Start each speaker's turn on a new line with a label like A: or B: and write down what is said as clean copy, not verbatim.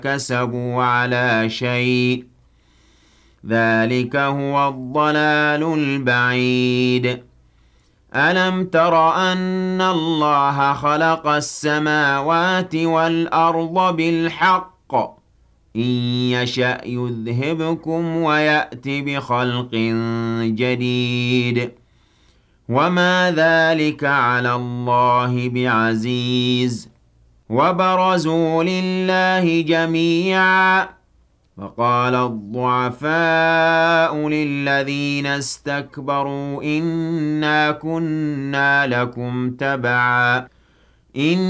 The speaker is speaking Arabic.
A: كسبوا على شيء ذلك هو الضلال البعيد ألم تر أن الله خلق السماوات والأرض بالحق إن يشأ يذهبكم ويأت بخلق جديد وما ذلك على الله بعزيز وبرزوا لله جميعا فقال الضعفاء للذين استكبروا إنا كنا لكم تبعا